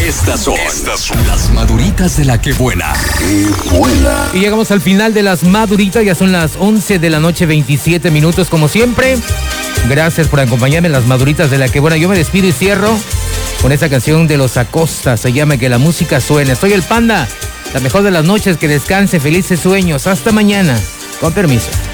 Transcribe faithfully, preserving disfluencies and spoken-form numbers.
Estas son, Estas son las maduritas de la que buena. ¡Qué buena! Y llegamos al final de las maduritas, ya son las once de la noche, veintisiete minutos, como siempre. Gracias por acompañarme en las maduritas de la que buena. Yo me despido y cierro con esta canción de Los Acosta, se llama Que la música suene. Soy el Panda, la mejor de las noches, que descanse, felices sueños. Hasta mañana, con permiso.